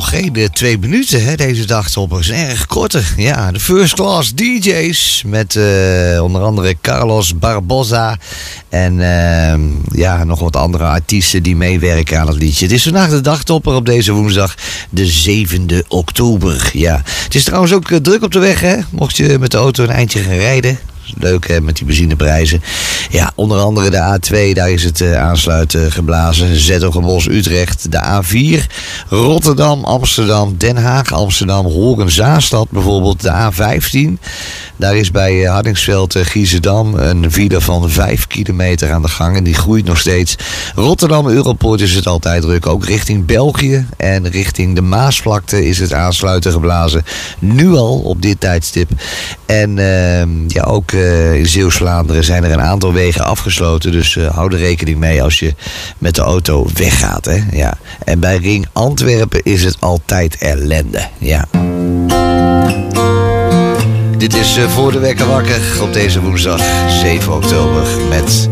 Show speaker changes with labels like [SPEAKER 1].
[SPEAKER 1] nog geen 2 minuten, hè, deze dagtoppers. Erg korte. Ja, de First Class DJ's met onder andere Carlos Barbosa en nog wat andere artiesten die meewerken aan het liedje. Het is vandaag de dagtopper op deze woensdag, de 7e oktober. Ja. Het is trouwens ook druk op de weg, hè? Mocht je met de auto een eindje gaan rijden. Leuk, hè, met die benzineprijzen. Ja, onder andere de A2, daar is het aansluiten geblazen. Zetogenbosch, Utrecht. De A4, Rotterdam, Amsterdam, Den Haag, Amsterdam, Horen-Zaanstad bijvoorbeeld. De A15, daar is bij Hardingsveld, Giezendam een file van 5 kilometer aan de gang. En die groeit nog steeds. Rotterdam, Europoort is het altijd druk. Ook richting België en richting de Maasvlakte is het aansluiten geblazen. Nu al op dit tijdstip. En ook in Zeeuws-Vlaanderen zijn er een aantal wegen afgesloten. Dus hou er rekening mee als je met de auto weggaat. Hè? Ja. En bij Ring Antwerpen is het altijd ellende. Ja. Dit is Voor de Wekker Wakker op deze woensdag 7 oktober met